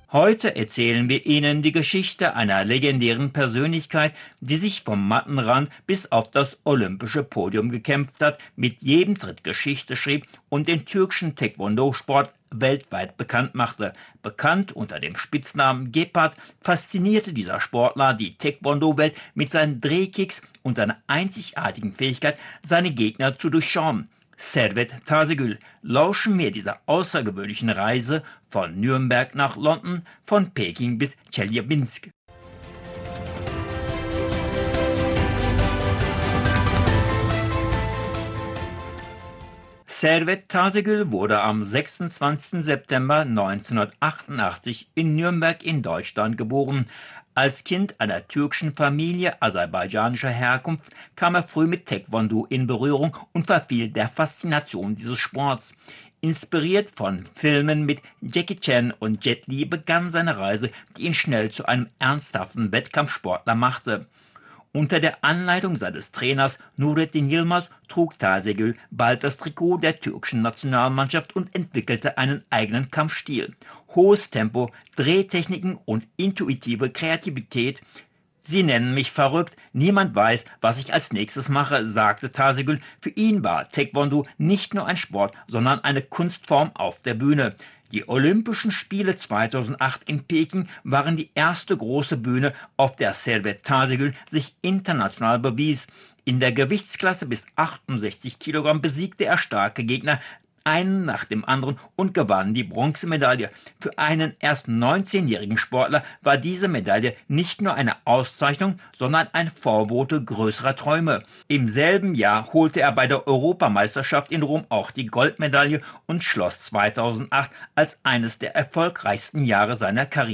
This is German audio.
Heute erzählen wir Ihnen die Geschichte einer legendären Persönlichkeit, die sich vom Mattenrand bis auf das olympische Podium gekämpft hat, mit jedem Tritt Geschichte schrieb und den türkischen Taekwondo-Sport weltweit bekannt machte. Bekannt unter dem Spitznamen Gepard, faszinierte dieser Sportler die Taekwondo-Welt mit seinen Drehkicks und seiner einzigartigen Fähigkeit, seine Gegner zu durchschauen. Servet Tazegül, lauschen wir dieser außergewöhnlichen Reise von Nürnberg nach London, von Peking bis Tscheljabinsk. Servet Tazegül wurde am 26. September 1988 in Nürnberg in Deutschland geboren. Als Kind einer türkischen Familie aserbaidschanischer Herkunft kam er früh mit Taekwondo in Berührung und verfiel der Faszination dieses Sports. Inspiriert von Filmen mit Jackie Chan und Jet Li begann seine Reise, die ihn schnell zu einem ernsthaften Wettkampfsportler machte. Unter der Anleitung seines Trainers Nurettin Yilmaz trug Tazegül bald das Trikot der türkischen Nationalmannschaft und entwickelte einen eigenen Kampfstil. Hohes Tempo, Drehtechniken und intuitive Kreativität. Sie nennen mich verrückt, niemand weiß, was ich als nächstes mache, sagte Tazegül. Für ihn war Taekwondo nicht nur ein Sport, sondern eine Kunstform auf der Bühne. Die Olympischen Spiele 2008 in Peking waren die erste große Bühne, auf der Servet Tazegül sich international bewies. In der Gewichtsklasse bis 68 Kilogramm besiegte er starke Gegner, einen nach dem anderen, und gewann die Bronzemedaille. Für einen erst 19-jährigen Sportler war diese Medaille nicht nur eine Auszeichnung, sondern ein Vorbote größerer Träume. Im selben Jahr holte er bei der Europameisterschaft in Rom auch die Goldmedaille und schloss 2008 als eines der erfolgreichsten Jahre seiner Karriere